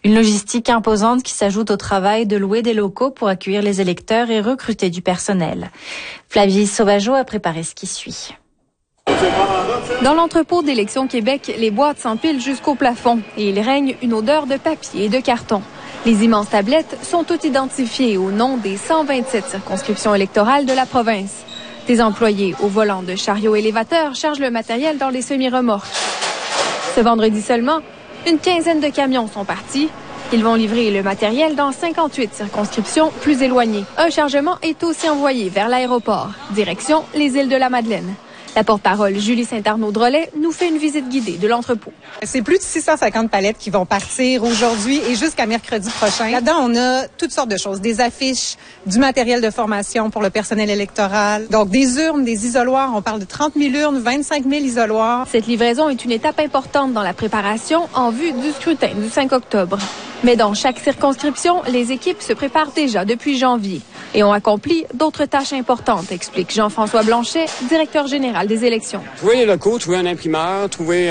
Une logistique imposante qui s'ajoute au travail de louer des locaux pour accueillir les électeurs et recruter du personnel. Flavie Sauvageau a préparé ce qui suit. Dans l'entrepôt d'Élections Québec, les boîtes s'empilent jusqu'au plafond et il règne une odeur de papier et de carton. Les immenses tablettes sont toutes identifiées au nom des 127 circonscriptions électorales de la province. Des employés au volant de chariots élévateurs chargent le matériel dans les semi-remorques. Ce vendredi seulement, une quinzaine de camions sont partis. Ils vont livrer le matériel dans 58 circonscriptions plus éloignées. Un chargement est aussi envoyé vers l'aéroport, direction les îles de la Madeleine. La porte-parole Julie Saint-Arnaud-Drolet nous fait une visite guidée de l'entrepôt. C'est plus de 650 palettes qui vont partir aujourd'hui et jusqu'à mercredi prochain. Là-dedans, on a toutes sortes de choses. Des affiches, du matériel de formation pour le personnel électoral. Donc, des urnes, des isoloirs. On parle de 30 000 urnes, 25 000 isoloirs. Cette livraison est une étape importante dans la préparation en vue du scrutin du 5 octobre. Mais dans chaque circonscription, les équipes se préparent déjà depuis janvier et ont accompli d'autres tâches importantes, explique Jean-François Blanchet, directeur général des élections. Trouver les locaux, trouver un imprimeur, trouver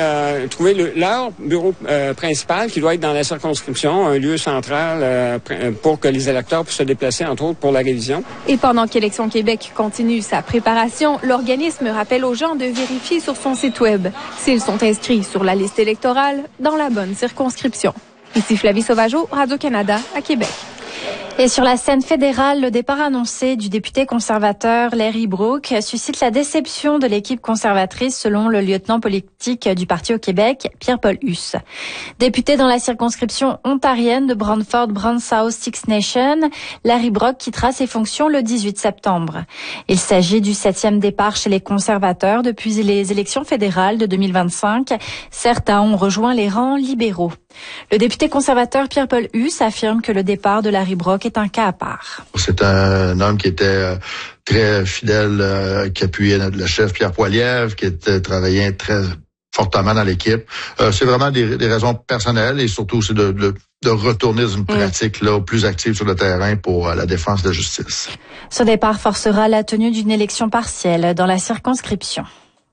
leur bureau principal qui doit être dans la circonscription, un lieu central pour que les électeurs puissent se déplacer, entre autres, pour la révision. Et pendant qu'Élections Québec continue sa préparation, l'organisme rappelle aux gens de vérifier sur son site web s'ils sont inscrits sur la liste électorale dans la bonne circonscription. Ici Flavie Sauvageau, Radio-Canada, à Québec. Et sur la scène fédérale, le départ annoncé du député conservateur Larry Brooke suscite la déception de l'équipe conservatrice selon le lieutenant politique du parti au Québec, Pierre-Paul Huss. Député dans la circonscription ontarienne de Brantford-Brant-South Six Nations, Larry Brooke quittera ses fonctions le 18 septembre. Il s'agit du 7e départ chez les conservateurs depuis les élections fédérales de 2025. Certains ont rejoint les rangs libéraux. Le député conservateur Pierre-Paul Huss affirme que le départ de Larry Brooke est un cas à part. C'est un homme qui était très fidèle, qui appuyait le chef Pierre Poilievre, qui travaillait très fortement dans l'équipe. C'est vraiment des raisons personnelles et surtout c'est de retourner dans une pratique plus active sur le terrain pour la défense de la justice. Ce départ forcera la tenue d'une élection partielle dans la circonscription.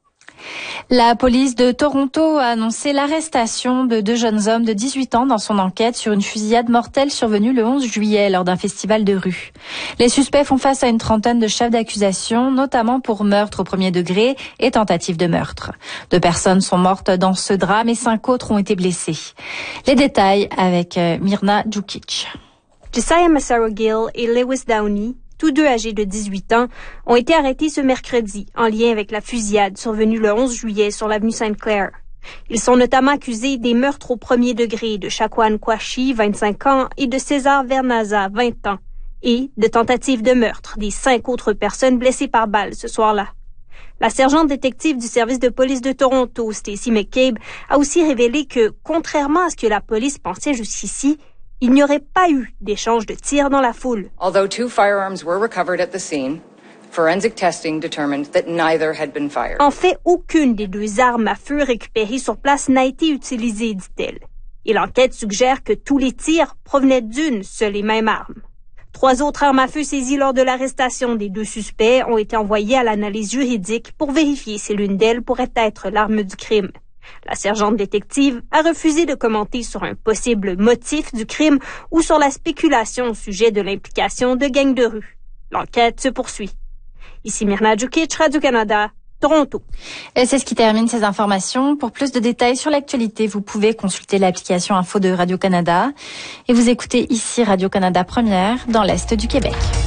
La police de Toronto a annoncé l'arrestation de 2 jeunes hommes de 18 ans dans son enquête sur une fusillade mortelle survenue le 11 juillet lors d'un festival de rue. Les suspects font face à une trentaine de chefs d'accusation, notamment pour meurtre au premier degré et tentative de meurtre. 2 personnes sont mortes dans ce drame et 5 autres ont été blessées. Les détails avec Mirna Djukic. Josiah Massaro-Gill et Lewis Downey, tous 2 âgés de 18 ans, ont été arrêtés ce mercredi en lien avec la fusillade survenue le 11 juillet sur l'avenue Sainte-Claire. Ils sont notamment accusés des meurtres au premier degré de Shaquan Kwashi, 25 ans, et de César Vernaza, 20 ans, et de tentative de meurtre des 5 autres personnes blessées par balle ce soir-là. La sergente détective du service de police de Toronto, Stacey McCabe, a aussi révélé que, contrairement à ce que la police pensait jusqu'ici, il n'y aurait pas eu d'échange de tirs dans la foule. Although 2 firearms were recovered at the scene, forensic testing determined that neither had been fired. En fait, aucune des 2 armes à feu récupérées sur place n'a été utilisée, dit-elle. Et l'enquête suggère que tous les tirs provenaient d'une seule et même arme. 3 autres armes à feu saisies lors de l'arrestation des 2 suspects ont été envoyées à l'analyse juridique pour vérifier si l'une d'elles pourrait être l'arme du crime. La sergente détective a refusé de commenter sur un possible motif du crime ou sur la spéculation au sujet de l'implication de gangs de rue. L'enquête se poursuit. Ici Mirna Djukic, Radio-Canada, Toronto. Et c'est ce qui termine ces informations. Pour plus de détails sur l'actualité, vous pouvez consulter l'application Info de Radio-Canada. Et vous écoutez ici Radio-Canada Première dans l'Est du Québec.